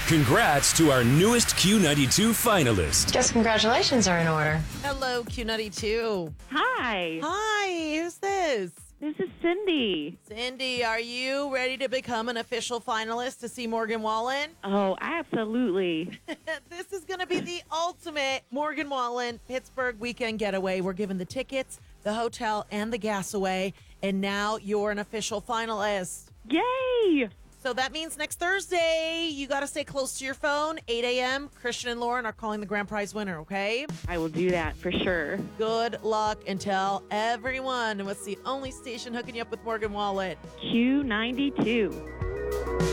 Congrats to our newest Q92 finalist. Guess congratulations are in order. Hello, Q92. Hi, Hi, who's this? this is Cindy. Cindy, are you ready to become an official finalist to see Morgan Wallen? Oh, absolutely. This is going to be the ultimate Morgan Wallen Pittsburgh weekend getaway. We're giving the tickets, the hotel, and the gas away. And now you're an official finalist. Yay! So that means next Thursday, you got to stay close to your phone. 8 a.m., Christian and Lauren are calling the grand prize winner, okay? I will do that for sure. Good luck and tell everyone what's the only station hooking you up with Morgan Wallen. Q92.